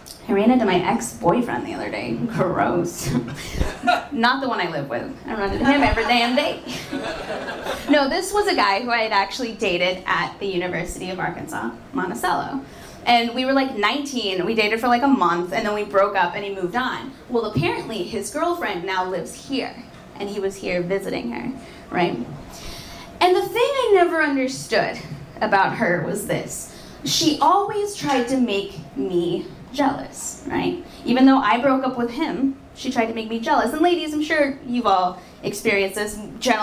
I ran into my ex-boyfriend the other day. Gross. Not the one I live with. I run into him every damn day. No, this was a guy who I had actually dated at the University of Arkansas, Monticello. And we were like 19, we dated for like a month, and then we broke up and he moved on. Well, apparently his girlfriend now lives here, and he was here visiting her, right? And the thing I never understood about her was this. She always tried to make me jealous, right? Even though I broke up with him, she tried to make me jealous. And ladies, I'm sure you've all experienced this.